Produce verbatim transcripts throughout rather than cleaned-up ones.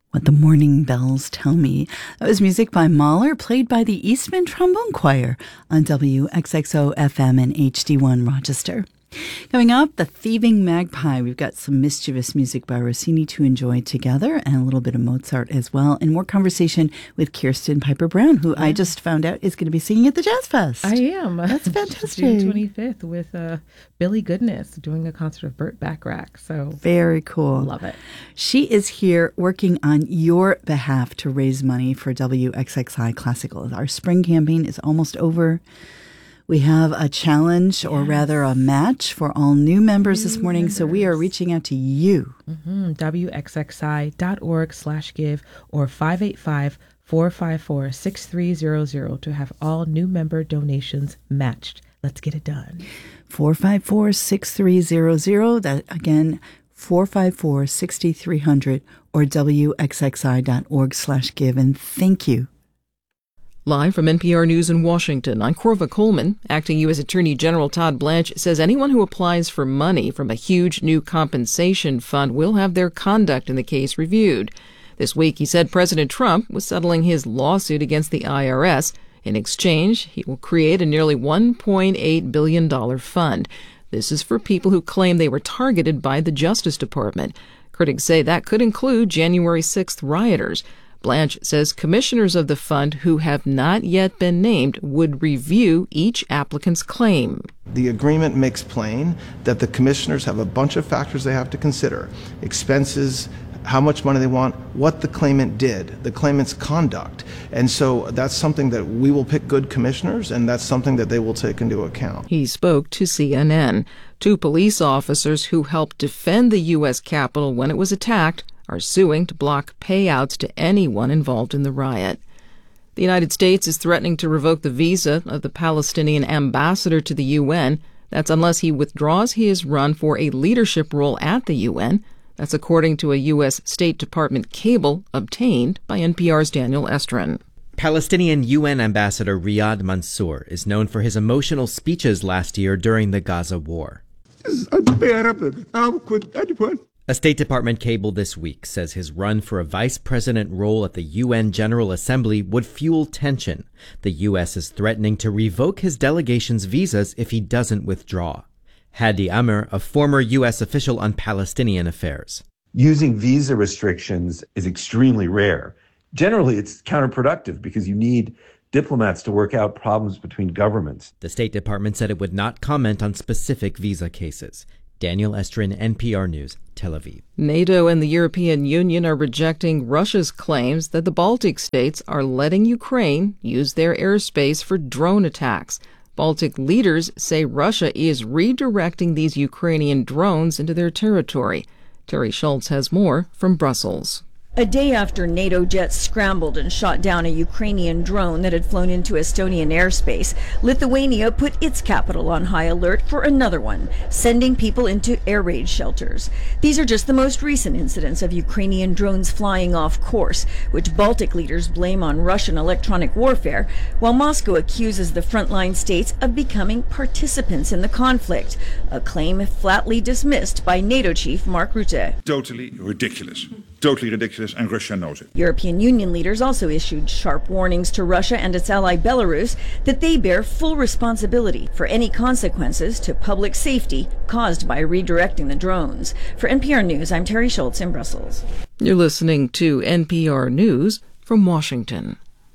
What the Morning Bells Tell Me. That was music by Mahler, played by the Eastman Trombone Choir on W X X O F M and H D one Rochester. Coming up, The Thieving Magpie. We've got some mischievous music by Rossini to enjoy together and a little bit of Mozart as well. And more conversation with Kirsten Piper Brown, who yeah. I just found out is going to be singing at the Jazz Fest. I am. That's fantastic. June twenty-fifth with uh, Billy Goodness doing a concert of Burt Bacharach. So very cool. Love it. She is here working on your behalf to raise money for W X X I Classical. Our spring campaign is almost over. We have a challenge, or yes. rather a match, for all new members new this morning. Members. So we are reaching out to you. Mm-hmm. W X X I dot org slash give or five eight five, four five four, six three zero zero to have all new member donations matched. Let's get it done. four five four, six three zero zero. That again, four five four, six three zero zero or W X X I dot org slash give. And thank you. Live from N P R News in Washington, I'm Corva Coleman. Acting U S Attorney General Todd Blanche says anyone who applies for money from a huge new compensation fund will have their conduct in the case reviewed. This week, he said President Trump was settling his lawsuit against the I R S. In exchange, he will create a nearly one point eight billion dollars fund. This is for people who claim they were targeted by the Justice Department. Critics say that could include January sixth rioters. Blanche says commissioners of the fund who have not yet been named would review each applicant's claim. The agreement makes plain that the commissioners have a bunch of factors they have to consider: expenses, how much money they want, what the claimant did, the claimant's conduct. And so that's something that we will pick good commissioners, and that's something that they will take into account. He spoke to C N N. Two police officers who helped defend the U S Capitol when it was attacked are suing to block payouts to anyone involved in the riot. The United States is threatening to revoke the visa of the Palestinian ambassador to the U N. That's unless he withdraws his run for a leadership role at the U N. That's according to a U S State Department cable obtained by N P R's Daniel Estrin. Palestinian U N Ambassador Riyad Mansour is known for his emotional speeches last year during the Gaza war. A State Department cable this week says his run for a vice president role at the U N General Assembly would fuel tension. The U S is threatening to revoke his delegation's visas if he doesn't withdraw. Hadi Amr, a former U S official on Palestinian affairs. Using visa restrictions is extremely rare. Generally, it's counterproductive because you need diplomats to work out problems between governments. The State Department said it would not comment on specific visa cases. Daniel Estrin, N P R News, Tel Aviv. NATO and the European Union are rejecting Russia's claims that the Baltic states are letting Ukraine use their airspace for drone attacks. Baltic leaders say Russia is redirecting these Ukrainian drones into their territory. Terry Schultz has more from Brussels. A day after NATO jets scrambled and shot down a Ukrainian drone that had flown into Estonian airspace, Lithuania put its capital on high alert for another one, sending people into air raid shelters. These are just the most recent incidents of Ukrainian drones flying off course, which Baltic leaders blame on Russian electronic warfare, while Moscow accuses the frontline states of becoming participants in the conflict, a claim flatly dismissed by NATO chief Mark Rutte. Totally ridiculous. Totally ridiculous, and Russia knows it. European Union leaders also issued sharp warnings to Russia and its ally Belarus that they bear full responsibility for any consequences to public safety caused by redirecting the drones. For N P R News, I'm Terry Schultz in Brussels. You're listening to N P R News from Washington.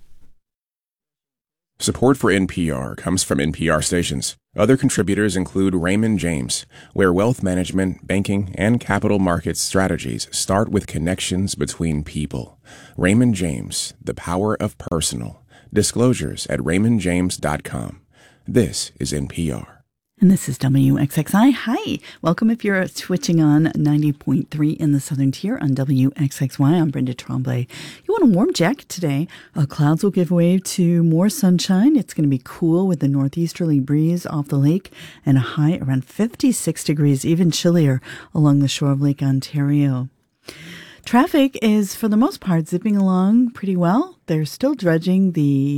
Support for N P R comes from N P R stations. Other contributors include Raymond James, where wealth management, banking, and capital markets strategies start with connections between people. Raymond James, the power of personal. Disclosures at raymond james dot com. This is N P R. And this is W X X I. Hi. Welcome if you're switching on ninety point three in the Southern Tier on W X X Y. I'm Brenda Tremblay. You want a warm jacket today? Uh, clouds will give way to more sunshine. It's going to be cool with a northeasterly breeze off the lake and a high around fifty-six degrees, even chillier along the shore of Lake Ontario. Traffic is, for the most part, zipping along pretty well. They're still dredging the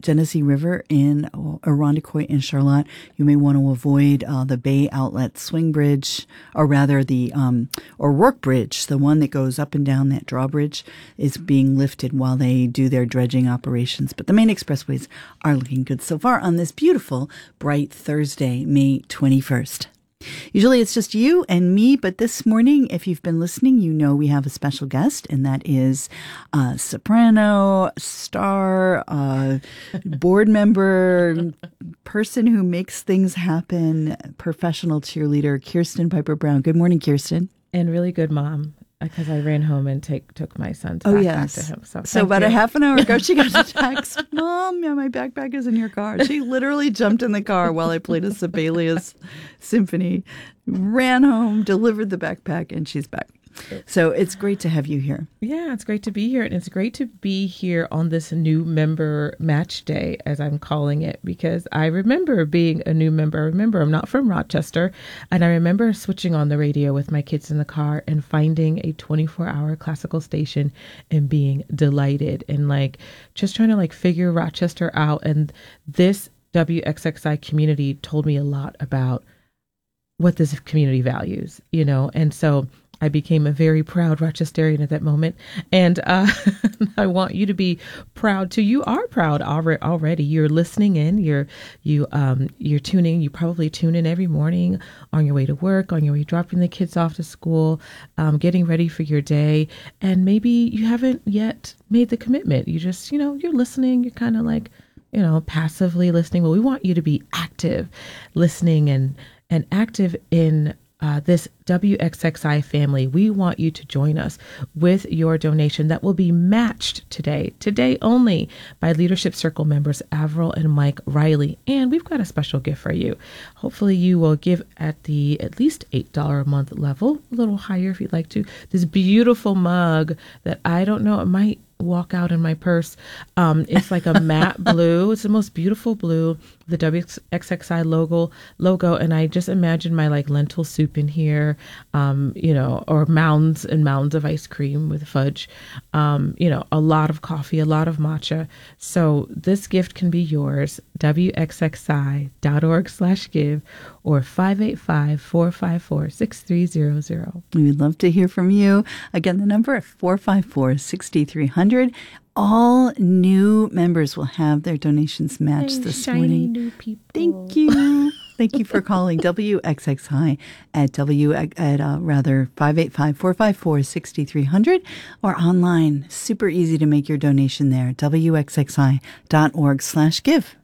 Genesee River in Irondequoit and Charlotte, you may want to avoid uh, the Bay Outlet Swing Bridge, or rather the um, O'Rourke Bridge, the one that goes up and down that drawbridge, is being lifted while they do their dredging operations. But the main expressways are looking good so far on this beautiful, bright Thursday, May twenty-first. Usually it's just you and me, but this morning, if you've been listening, you know we have a special guest, and that is a soprano, star, uh, board member, person who makes things happen, professional cheerleader, Kirsten Piper Brown. Good morning, Kirsten. And really good mom, because I ran home and take took my son's oh, backpack yes. to him. So, so about you. a half an hour ago, she got a text, Mom, yeah, my backpack is in your car. She literally jumped in the car while I played a Sibelius symphony, ran home, delivered the backpack, and she's back. So it's great to have you here. Yeah, it's great to be here. And it's great to be here on this new member match day, as I'm calling it, because I remember being a new member. I remember I'm not from Rochester. And I remember switching on the radio with my kids in the car and finding a twenty-four hour classical station and being delighted and like just trying to like figure Rochester out. And this W X X I community told me a lot about what this community values, you know, and so I became a very proud Rochesterian at that moment. And uh, I want you to be proud too. You are proud already. You're listening in. You're you um you're tuning. You probably tune in every morning on your way to work, on your way dropping the kids off to school, um, getting ready for your day. And maybe you haven't yet made the commitment. You just, you know, you're listening. You're kind of like, you know, passively listening. Well, we want you to be active listening and and active in Uh, this W X X I family. We want you to join us with your donation that will be matched today, today only, by Leadership Circle members Avril and Mike Riley. And we've got a special gift for you. Hopefully you will give at the at least eight dollars a month level, a little higher if you'd like to. This beautiful mug that I don't know, it might walk out in my purse. Um, it's like a matte blue. It's the most beautiful blue, the W X X I logo, logo. And I just imagine my like lentil soup in here, um, you know, or mounds and mounds of ice cream with fudge, um, you know, a lot of coffee, a lot of matcha. So this gift can be yours, W X X I dot org slash give or five eight five, four five four, six three zero zero. We would love to hear from you. Again, the number is four five four, six three zero zero. All new members will have their donations matched hey, this shiny morning. New people. Thank you. Thank you for calling W X X I at W at uh, rather five eight five, four five four, six three zero zero or online. Super easy to make your donation there. W X X I dot org slash give.